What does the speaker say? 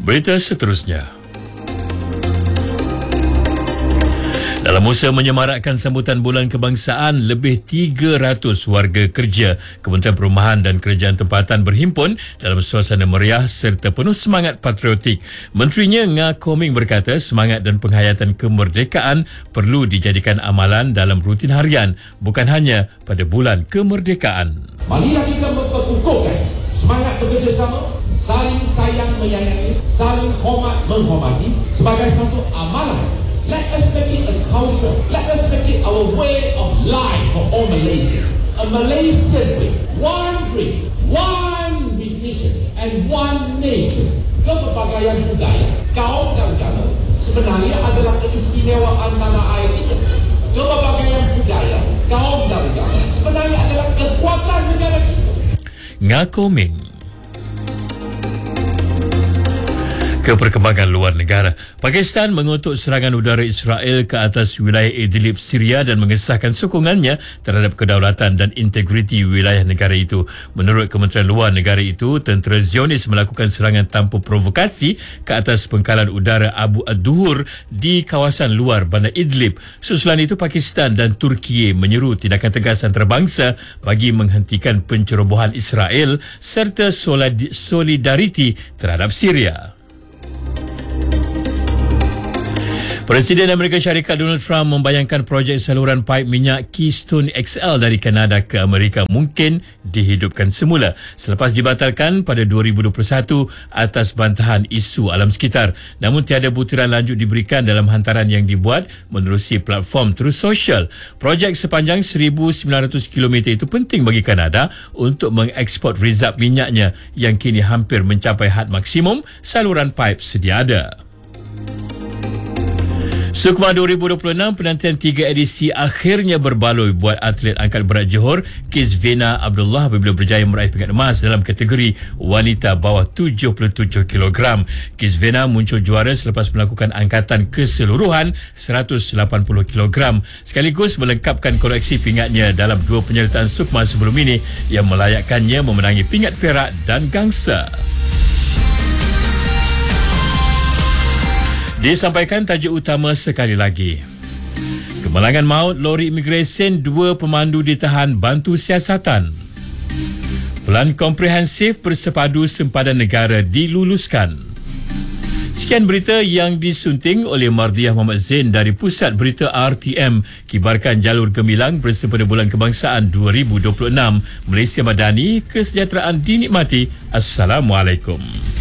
Berita seterusnya. Dalam usaha menyemarakkan sambutan Bulan Kebangsaan, lebih 300 warga kerja Kementerian Perumahan dan Kerajaan Tempatan berhimpun dalam suasana meriah serta penuh semangat patriotik. Menterinya Nga Koming berkata semangat dan penghayatan kemerdekaan perlu dijadikan amalan dalam rutin harian, bukan hanya pada bulan kemerdekaan. Marilah kita memperkukuhkan semangat bekerjasama, saling sayang menyayangi, saling hormat menghormati sebagai satu amalan. Let us make it a culture. Let us make it our way of life for all Malaysians. A Malaysian way. One dream, one vision, and one nation. Kepelbagaian budaya, kaum dan agama sebenarnya adalah keistimewaan tanah air ini. Kepelbagaian budaya, kaum dan agama sebenarnya adalah kekuatan negara kita. Nga Koming. Ke perkembangan luar negara, Pakistan mengutuk serangan udara Israel ke atas wilayah Idlib, Syria dan mengesahkan sokongannya terhadap kedaulatan dan integriti wilayah negara itu. Menurut Kementerian Luar Negara itu, tentera Zionis melakukan serangan tanpa provokasi ke atas pangkalan udara Abu ad-Duhur di kawasan luar bandar Idlib. Susulan itu, Pakistan dan Turki menyeru tindakan tegas antarabangsa bagi menghentikan pencerobohan Israel serta solidariti terhadap Syria. Presiden Amerika Syarikat Donald Trump membayangkan projek saluran paip minyak Keystone XL dari Kanada ke Amerika mungkin dihidupkan semula selepas dibatalkan pada 2021 atas bantahan isu alam sekitar. Namun tiada butiran lanjut diberikan dalam hantaran yang dibuat menerusi platform Truth Social. Projek sepanjang 1,900 km itu penting bagi Kanada untuk mengeksport rizab minyaknya yang kini hampir mencapai had maksimum saluran paip sedia ada. Sukma 2026 penantian 3 edisi akhirnya berbaloi buat atlet angkat berat Johor Kizvena Abdullah apabila berjaya meraih pingat emas dalam kategori wanita bawah 77 kg. Kizvena muncul juara selepas melakukan angkatan keseluruhan 180 kg sekaligus melengkapkan koleksi pingatnya dalam 2 penyertaan Sukma sebelum ini yang melayakkannya memenangi pingat perak dan gangsa. Disampaikan tajuk utama sekali lagi. Kemalangan maut lori imigresen, 2 pemandu ditahan bantu siasatan. Pelan komprehensif bersepadu sempadan negara diluluskan. Sekian berita yang disunting oleh Mardiah Muhammad Zain dari Pusat Berita RTM. Kibarkan jalur gemilang bersama Bulan Kebangsaan 2026. Malaysia Madani, kesejahteraan dinikmati. Assalamualaikum.